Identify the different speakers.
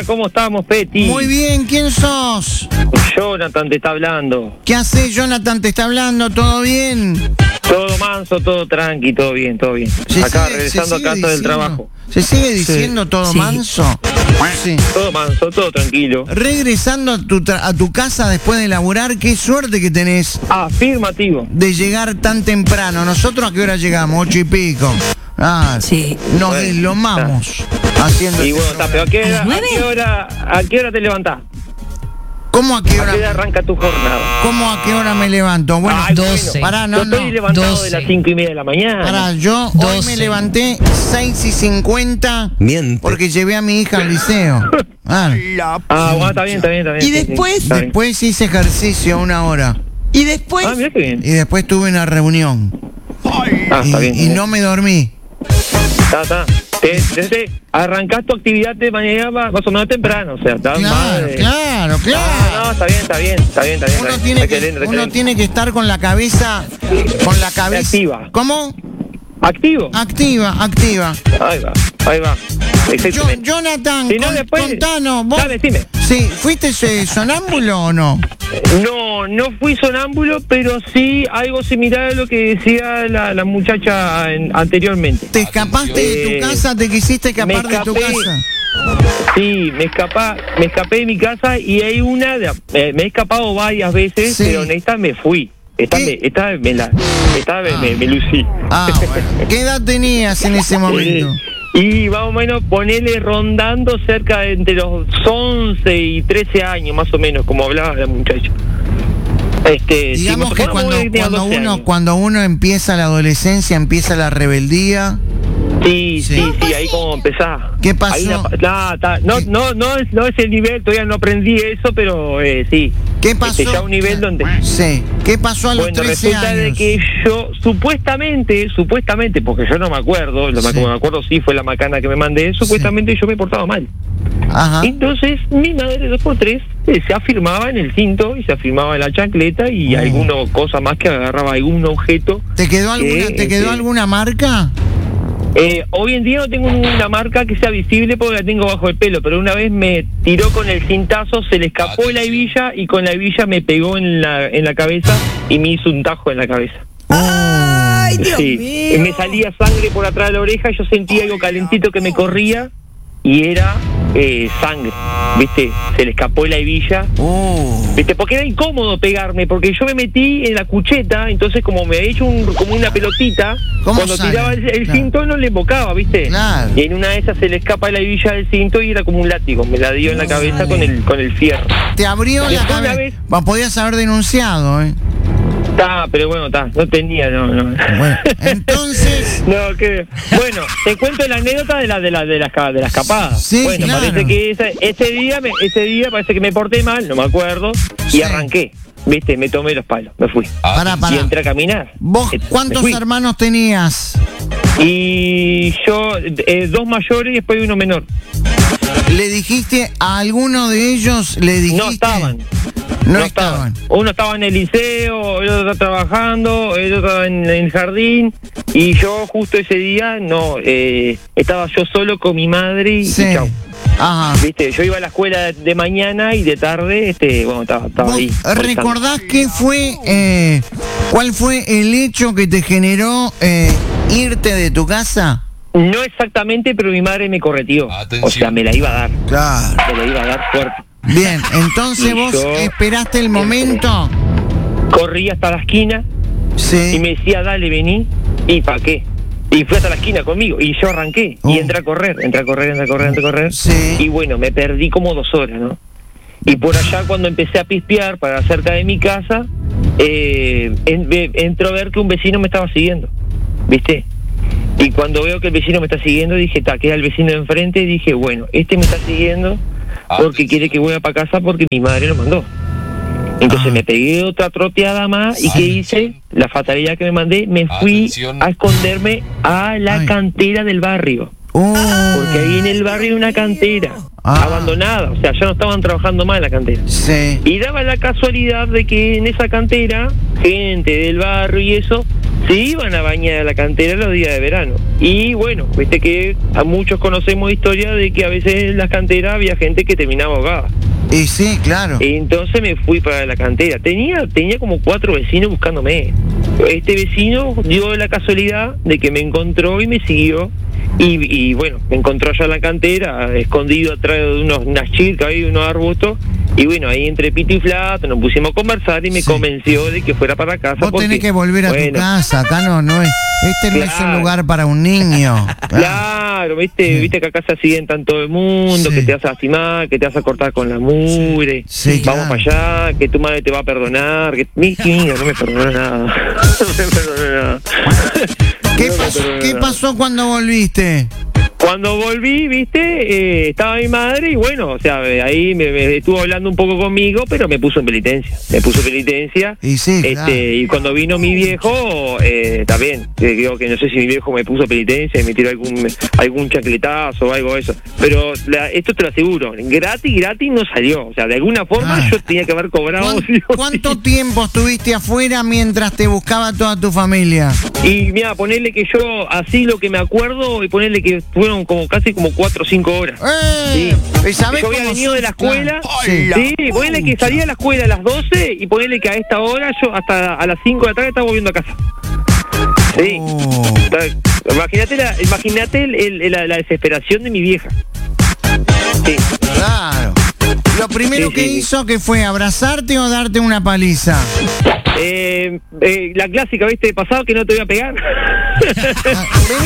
Speaker 1: ¿cómo estamos, Peti?
Speaker 2: Muy bien, ¿quién sos?
Speaker 1: Jonathan te está hablando.
Speaker 2: ¿Qué haces, Jonathan? ¿Te está hablando? ¿Todo bien?
Speaker 1: Todo manso, todo tranqui, todo bien, todo bien. Acá, regresando a casa del trabajo.
Speaker 2: ¿Se sigue diciendo todo manso? Sí.
Speaker 1: Todo manso, todo tranquilo.
Speaker 2: Regresando a tu casa después de laburar, qué suerte que tenés
Speaker 1: Afirmativo.
Speaker 2: de llegar tan temprano. ¿Nosotros a qué hora llegamos? 8 y pico.
Speaker 3: Sí.
Speaker 2: Nos deslomamos haciendo
Speaker 1: Y
Speaker 2: este
Speaker 1: bueno, está, pero ¿a qué hora te levantás?
Speaker 2: ¿Cómo a qué
Speaker 1: ¿A
Speaker 2: hora?
Speaker 1: qué hora arranca tu jornada?
Speaker 2: ¿Cómo a qué hora me levanto? Bueno,
Speaker 1: Ay,
Speaker 3: 12.
Speaker 2: Pará,
Speaker 1: Yo estoy levantado
Speaker 3: 12.
Speaker 1: de las 5:30 de la mañana.
Speaker 2: Pará, yo hoy
Speaker 3: 12.
Speaker 2: me levanté 6:50
Speaker 4: Miente.
Speaker 2: porque llevé a mi hija al liceo.
Speaker 1: Bueno, está bien.
Speaker 3: Y después-
Speaker 1: Está bien.
Speaker 2: Después hice ejercicio 1 hora.
Speaker 3: Y después,
Speaker 1: Mirá qué bien.
Speaker 2: Y después tuve una reunión.
Speaker 1: Está bien.
Speaker 2: Y no me dormí.
Speaker 1: Está. Arrancás tu actividad de mañana más o menos temprano, o sea, estás más de...
Speaker 2: Claro.
Speaker 1: No, está bien.
Speaker 2: Uno tiene que estar con la cabeza
Speaker 1: Activa.
Speaker 2: ¿Cómo?
Speaker 1: ¿Activo?
Speaker 2: Activa.
Speaker 1: Ahí va. Exactamente.
Speaker 2: Jonathan,
Speaker 1: Si no, después...
Speaker 2: contanos, vos.
Speaker 1: Dale, dime.
Speaker 2: Sí, ¿fuiste sonámbulo o no?
Speaker 1: No fui sonámbulo, pero sí algo similar a lo que decía la muchacha anteriormente.
Speaker 2: ¿Te escapaste de tu casa? ¿Te quisiste escapar de tu casa?
Speaker 1: Sí, me escapé de mi casa y hay me he escapado varias veces,
Speaker 2: Sí.
Speaker 1: pero en esta me fui. Esta me lucí.
Speaker 2: Bueno. ¿Qué edad tenías en ese momento?
Speaker 1: Y más o menos ponele rondando cerca de entre los 11 y 13 años, más o menos, como hablaba la muchacha.
Speaker 2: Digamos que cuando uno empieza la adolescencia, empieza la rebeldía.
Speaker 1: Sí, ahí como empezás.
Speaker 2: ¿Qué pasó?
Speaker 1: Ahí no es el nivel, todavía no aprendí eso, pero sí.
Speaker 2: ¿Qué pasó?
Speaker 1: Ya un nivel donde...
Speaker 2: Sí. ¿Qué pasó a los 13
Speaker 1: resulta
Speaker 2: años?
Speaker 1: de que yo, supuestamente, porque yo no me acuerdo, como me acuerdo sí fue la macana que me mandé, supuestamente yo me he portado mal.
Speaker 2: Ajá.
Speaker 1: Entonces, mi madre 2x3 se afirmaba en el cinto y se afirmaba en la chancleta y alguna cosa más que agarraba algún objeto.
Speaker 2: ¿Te quedó alguna marca?
Speaker 1: Hoy en día no tengo una marca que sea visible porque la tengo bajo el pelo, pero una vez me tiró con el cintazo, se le escapó la hebilla y con la hebilla me pegó en la cabeza y me hizo un tajo en la cabeza.
Speaker 3: ¡ay, Dios mío!
Speaker 1: Me salía sangre por atrás de la oreja, yo sentía algo calentito que me corría y era sangre, ¿viste? Se le escapó la hebilla, ¿viste? Porque era incómodo pegarme, porque yo me metí en la cucheta, entonces como me había hecho como una pelotita, cuando
Speaker 2: sale?
Speaker 1: tiraba el cinto no le embocaba, ¿viste?
Speaker 2: Claro.
Speaker 1: Y en una de esas se le escapa la hebilla del cinto y era como un látigo, me la dio en la cabeza con el fierro.
Speaker 2: Te abrió la
Speaker 1: Después una
Speaker 2: cabeza.
Speaker 1: vez-
Speaker 2: Podías haber denunciado, ¿eh?
Speaker 1: Pero bueno, no tenía, no.
Speaker 2: Bueno, entonces...
Speaker 1: Bueno, te cuento la anécdota de la escapada.
Speaker 2: Sí,
Speaker 1: bueno,
Speaker 2: claro.
Speaker 1: parece que ese día parece que me porté mal, no me acuerdo,
Speaker 2: Sí.
Speaker 1: y arranqué. ¿Viste? Me tomé los palos, me fui.
Speaker 2: Pará.
Speaker 1: Y entré a caminar.
Speaker 2: ¿Vos
Speaker 1: Me
Speaker 2: cuántos
Speaker 1: fui.
Speaker 2: hermanos tenías?
Speaker 1: Y yo, 2 mayores y después uno menor.
Speaker 2: ¿Le dijiste a alguno de ellos?
Speaker 1: No estaban.
Speaker 2: No estaban.
Speaker 1: Uno estaba en el liceo, el otro estaba trabajando, el otro estaba en el jardín, y yo justo ese día estaba yo solo con mi madre y chau.
Speaker 2: Ajá.
Speaker 1: ¿Viste? Yo iba a la escuela de mañana y de tarde, estaba
Speaker 2: ¿Vos
Speaker 1: ahí.
Speaker 2: recordás cuál fue el hecho que te generó irte de tu casa?
Speaker 1: No exactamente, pero mi madre me correteó. O sea, me la iba a dar.
Speaker 2: Claro.
Speaker 1: Me la iba a dar fuerte.
Speaker 2: Bien, entonces
Speaker 1: Y
Speaker 2: vos
Speaker 1: yo-
Speaker 2: esperaste el momento.
Speaker 1: Corrí hasta la esquina y
Speaker 2: Sí.
Speaker 1: me decía, dale, vení. ¿Y para qué? Y fue hasta la esquina conmigo. Y yo arranqué. Y entré a correr.
Speaker 2: Sí.
Speaker 1: Y bueno, me perdí como 2 horas, ¿no? Y por allá cuando empecé a pispear para cerca de mi casa, entro a ver que un vecino me estaba siguiendo. ¿Viste? Y cuando veo que el vecino me está siguiendo, dije, que era el vecino de enfrente, y dije, bueno, este me está siguiendo porque quiere que vuelva para casa porque mi madre lo mandó. Entonces me pegué otra troteada más y ¿qué hice? La fatalidad que me mandé, me fui a esconderme a la cantera del barrio. Porque ahí en el barrio hay una cantera abandonada, o sea, ya no estaban trabajando más en la cantera.
Speaker 2: Sí.
Speaker 1: Y daba la casualidad de que en esa cantera, gente del barrio y eso, se iban a bañar a la cantera los días de verano. Y bueno, viste que a muchos conocemos historia de que a veces en las canteras había gente que terminaba ahogada.
Speaker 2: Y sí, claro.
Speaker 1: Entonces me fui para la cantera. Tenía como 4 vecinos buscándome. Este vecino dio la casualidad de que me encontró y me siguió. Y bueno, me encontró allá en la cantera, escondido atrás de unas chircas y unos arbustos. Y bueno, ahí entre pito y flato nos pusimos a conversar y me convenció de que fuera para casa.
Speaker 2: Vos tenés que volver a tu casa, acá no es. Este no es un lugar para un niño.
Speaker 1: Claro, viste que acá se accidentan todo el mundo, que te vas a lastimar, que te vas a cortar con la mugre.
Speaker 2: Sí,
Speaker 1: vamos para allá, que tu madre te va a perdonar. Que mi niña no me perdonó nada. No me perdonó nada.
Speaker 2: ¿Qué pasó cuando volviste?
Speaker 1: Cuando volví, viste, estaba mi madre y bueno, o sea, ahí me estuvo hablando un poco conmigo, pero me puso en penitencia.
Speaker 2: Y sí, claro.
Speaker 1: Y cuando vino mi viejo, también, digo que no sé si mi viejo me puso penitencia y me tiró algún chacletazo o algo de eso. Pero esto te lo aseguro, gratis no salió. O sea, de alguna forma yo tenía que haber cobrado.
Speaker 2: ¿Cuánto tiempo estuviste afuera mientras te buscaba toda tu familia?
Speaker 1: Y mira, ponerle que yo así lo que me acuerdo y ponerle que fueron casi 4 o 5 horas. Sí. Yo había venido de la escuela. Sí, ponerle que salía de la escuela a las 12 y ponerle que a esta hora yo hasta a las 5 de la tarde estaba volviendo a casa. Sí. Imagínate la desesperación de mi vieja. Sí.
Speaker 2: Claro. Lo primero que hizo, ¿qué fue? ¿Abrazarte o darte una paliza?
Speaker 1: La clásica, ¿viste? Pasado que no te voy a pegar.